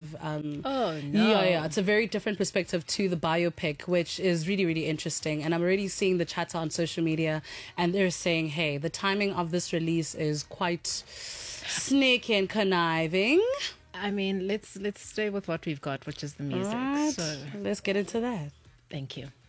perspective. Oh, no. Yeah, it's a very different perspective to the biopic, which is really, really interesting. And I'm already seeing the chatter on social media, and they're saying, hey, the timing of this release is quite sneaky and conniving. I mean, let's stay with what we've got, which is the music. Right. So, Let's get into that. thank you.